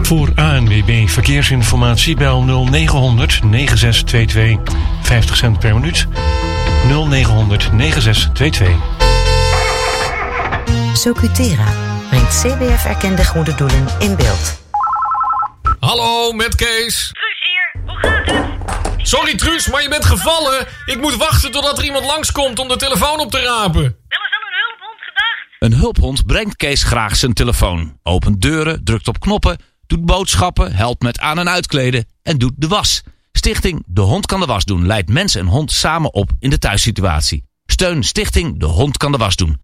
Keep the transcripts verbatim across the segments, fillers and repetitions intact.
Voor A N W B Verkeersinformatie bel nul negen negen zes twee twee. vijftig cent per minuut. nul negen negen zes twee twee. Socutera brengt C B F-erkende goede doelen in beeld. Hallo, met Kees. Truus hier, hoe gaat het? Sorry Truus, maar je bent gevallen. Ik moet wachten totdat er iemand langskomt om de telefoon op te rapen. Wel eens aan een hulphond gedacht? Een hulphond brengt Kees graag zijn telefoon. Opent deuren, drukt op knoppen, doet boodschappen, helpt met aan- en uitkleden en doet de was. Stichting De Hond Kan De Was Doen leidt mens en hond samen op in de thuissituatie. Steun Stichting De Hond Kan De Was Doen.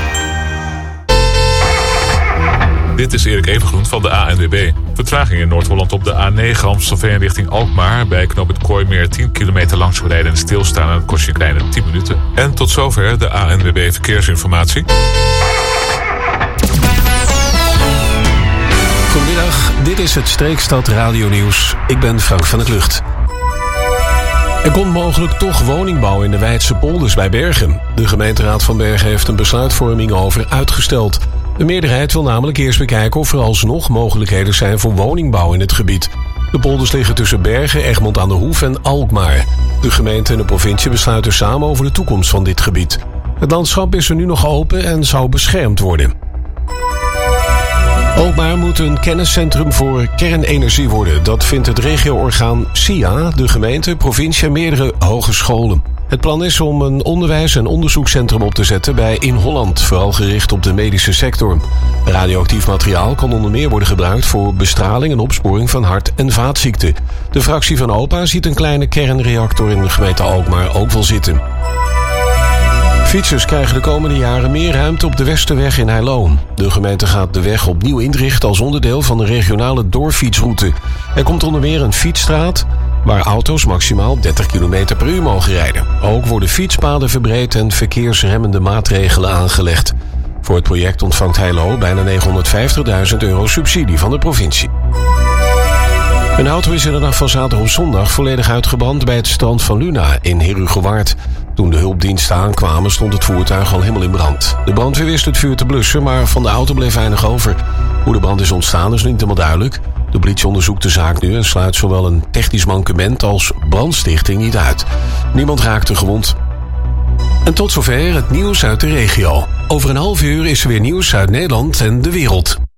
Dit is Erik Evengroen van de A N W B. Vertraging in Noord-Holland op de A negen Amstelveen richting Alkmaar. Bij knooppunt Kooimeer tien kilometer langzaam rijden en stilstaan. En dat kost je een kleine tien minuten. En tot zover de A N W B Verkeersinformatie. Goedemiddag, dit is het Streekstad Radio Nieuws. Ik ben Frank van der Klucht. Er komt mogelijk toch woningbouw in de Weidse polders bij Bergen. De gemeenteraad van Bergen heeft een besluitvorming over uitgesteld. De meerderheid wil namelijk eerst bekijken of er alsnog mogelijkheden zijn voor woningbouw in het gebied. De polders liggen tussen Bergen, Egmond aan de Hoef en Alkmaar. De gemeente en de provincie besluiten samen over de toekomst van dit gebied. Het landschap is er nu nog open en zou beschermd worden. Alkmaar moet een kenniscentrum voor kernenergie worden. Dat vindt het regio-orgaan S I A, de gemeente, provincie en meerdere hogescholen. Het plan is om een onderwijs- en onderzoekscentrum op te zetten bij In Holland, vooral gericht op de medische sector. Radioactief materiaal kan onder meer worden gebruikt voor bestraling en opsporing van hart- en vaatziekten. De fractie van O P A ziet een kleine kernreactor in de gemeente Alkmaar ook wel zitten. Fietsers krijgen de komende jaren meer ruimte op de Westerweg in Heilo. De gemeente gaat de weg opnieuw inrichten als onderdeel van de regionale doorfietsroute. Er komt onder meer een fietsstraat waar auto's maximaal dertig kilometer per uur mogen rijden. Ook worden fietspaden verbreed en verkeersremmende maatregelen aangelegd. Voor het project ontvangt Heilo bijna negenhonderdvijftigduizend euro subsidie van de provincie. Een auto is in de nacht van zaterdag op zondag volledig uitgebrand bij het strand van Luna in Herugewaard. Toen de hulpdiensten aankwamen stond het voertuig al helemaal in brand. De brandweer wist het vuur te blussen, maar van de auto bleef weinig over. Hoe de brand is ontstaan is niet helemaal duidelijk. De politie onderzoekt de zaak nu en sluit zowel een technisch mankement als brandstichting niet uit. Niemand raakte gewond. En tot zover het nieuws uit de regio. Over een half uur is er weer nieuws uit Nederland en de wereld.